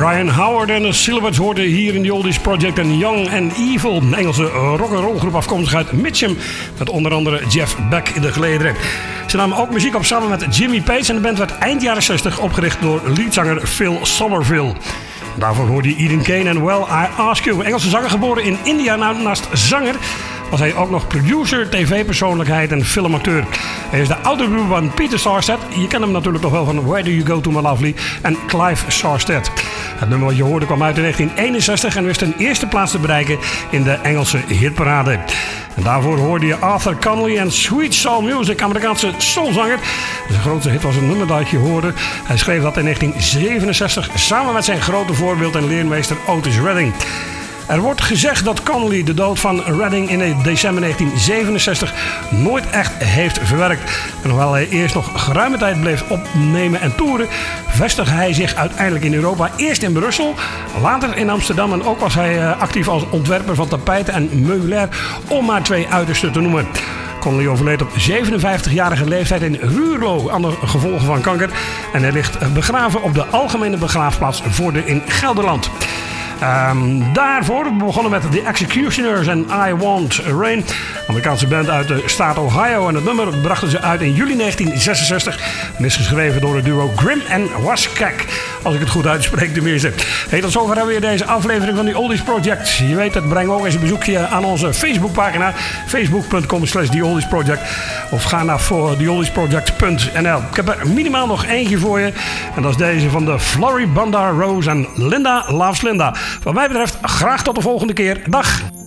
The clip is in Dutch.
Ryan Howard en de Silhouettes hoorden hier in The Oldies Project een Young and Evil, een Engelse rock'n'roll groep afkomstig uit Mitcham, met onder andere Jeff Beck in de gelederen. Ze namen ook muziek op samen met Jimmy Page en de band werd eind jaren 60 opgericht door leadzanger Phil Somerville. Daarvoor hoorde je Ian Kane en Well I Ask You, Engelse zanger geboren in India. Naast zanger was hij ook nog producer, tv-persoonlijkheid en filmacteur. Hij is de oudere broer van Peter Sarstedt. Je kent hem natuurlijk nog wel van Where Do You Go To My Lovely en Clive Sarstedt. Het nummer wat je hoorde kwam uit in 1961 en wist een eerste plaats te bereiken in de Engelse hitparade. En daarvoor hoorde je Arthur Conley en Sweet Soul Music, Amerikaanse soulzanger. Zijn grootste hit was een nummer dat je hoorde. Hij schreef dat in 1967 samen met zijn grote voorbeeld en leermeester Otis Redding. Er wordt gezegd dat Conley de dood van Redding in december 1967 nooit echt heeft verwerkt. En hoewel hij eerst nog geruime tijd bleef opnemen en toeren, vestigde hij zich uiteindelijk in Europa. Eerst in Brussel, later in Amsterdam en ook was hij actief als ontwerper van tapijten en meubilair, om maar twee uitersten te noemen. Conley overleed op 57-jarige leeftijd in Ruurlo aan de gevolgen van kanker. En hij ligt begraven op de Algemene Begraafplaats Vorden in Gelderland. Daarvoor begonnen met The Executioners en I Want Rain. Amerikaanse band uit de staat Ohio. En het nummer brachten ze uit in juli 1966. En is geschreven door het duo Grim en Waskak. Als ik het goed uitspreek tenminste. Hey, tot zover hebben we weer deze aflevering van The Oldies Project. Je weet het, breng ook eens een bezoekje aan onze Facebookpagina. Facebook.com/The Oldies Project. Of ga naar theoldiesproject.nl. Ik heb er minimaal nog eentje voor je. En dat is deze van de Floribanda Rose en Linda Loves Linda. Wat mij betreft, graag tot de volgende keer. Dag!